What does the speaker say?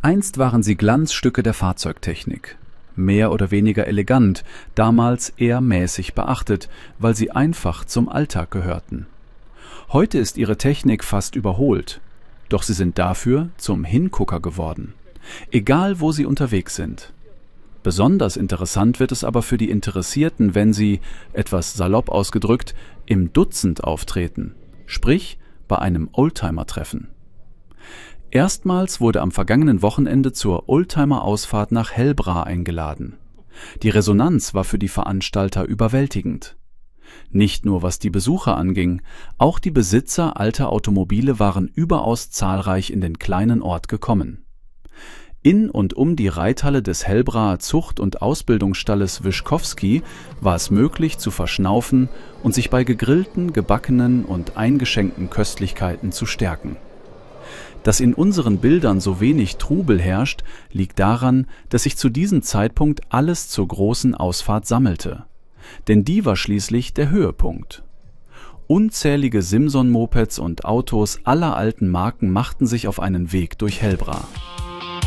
Einst waren sie Glanzstücke der Fahrzeugtechnik. Mehr oder weniger elegant, damals eher mäßig beachtet, weil sie einfach zum Alltag gehörten. Heute ist ihre Technik fast überholt, doch sie sind dafür zum Hingucker geworden. Egal, wo sie unterwegs sind. Besonders interessant wird es aber für die Interessierten, wenn sie, etwas salopp ausgedrückt, im Dutzend auftreten, sprich bei einem Oldtimer-Treffen. Erstmals wurde am vergangenen Wochenende zur Oldtimer-Ausfahrt nach Helbra eingeladen. Die Resonanz war für die Veranstalter überwältigend. Nicht nur was die Besucher anging, auch die Besitzer alter Automobile waren überaus zahlreich in den kleinen Ort gekommen. In und um die Reithalle des Helbraer Zucht- und Ausbildungsstalles Wischkowski war es möglich zu verschnaufen und sich bei gegrillten, gebackenen und eingeschenkten Köstlichkeiten zu stärken. Dass in unseren Bildern so wenig Trubel herrscht, liegt daran, dass sich zu diesem Zeitpunkt alles zur großen Ausfahrt sammelte. Denn die war schließlich der Höhepunkt. Unzählige Simson-Mopeds und Autos aller alten Marken machten sich auf einen Weg durch Helbra.